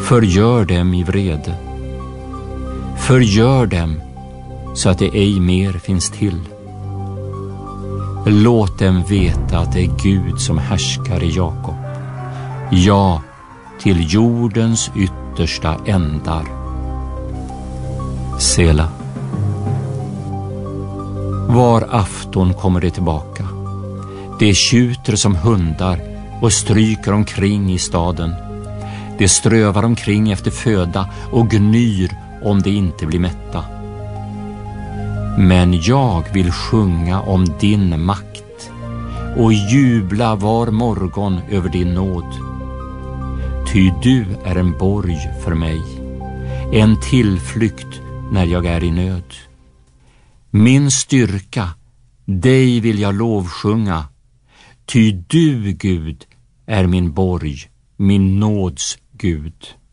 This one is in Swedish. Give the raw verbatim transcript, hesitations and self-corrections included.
Förgör dem i vrede. Förgör dem så att det ej mer finns till. Låt dem veta att det är Gud som härskar i Jakob. Ja, till jordens yttersta ändar. Sela. Var afton kommer det tillbaka. Det tjuter som hundar och stryker omkring i staden. Det strövar omkring efter föda och gnyr om det inte blir mätta. Men jag vill sjunga om din makt och jubla var morgon över din nåd. Ty du är en borg för mig, en tillflykt när jag är i nöd. Min styrka, dig vill jag lovsjunga, ty du, Gud, är min borg, min nåds Gud.